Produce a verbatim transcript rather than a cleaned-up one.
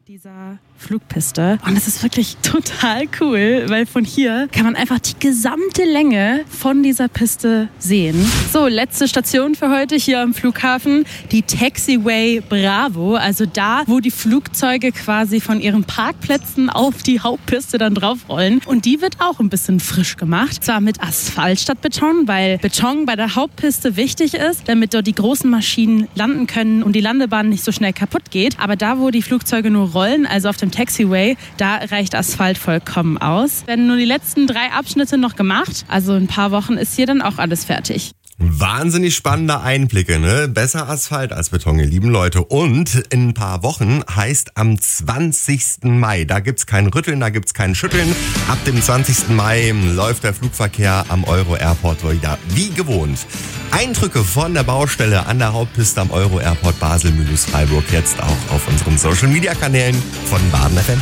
dieser Flugpiste und es ist wirklich total cool, weil von hier kann man einfach die gesamte Länge von dieser Piste sehen. So, letzte Station für heute hier am Flughafen, die Taxiway Bravo, also da, wo die Flugzeuge quasi von ihren Parkplätzen auf die Hauptpiste dann draufrollen, und die wird auch ein bisschen frisch gemacht, zwar mit Asphalt statt Beton, weil Beton bei der Hauptpiste wichtig ist, damit dort die großen Maschinen landen können und die Landebahn nicht so schnell kaputt geht, aber da, wo die Flugzeuge nur rollen, also auf dem Taxiway, da reicht Asphalt vollkommen aus. Werden nur die letzten drei Abschnitte noch gemacht, also in ein paar Wochen ist hier dann auch alles fertig. Wahnsinnig spannende Einblicke, ne? Besser Asphalt als Beton, ihr lieben Leute. Und in ein paar Wochen heißt am zwanzigsten Mai. Da gibt's kein Rütteln, da gibt's kein Schütteln. Ab dem zwanzigsten Mai läuft der Flugverkehr am Euro Airport wieder wie gewohnt. Eindrücke von der Baustelle an der Hauptpiste am Euro Airport Basel-Freiburg jetzt auch auf unseren Social Media Kanälen von Baden F M.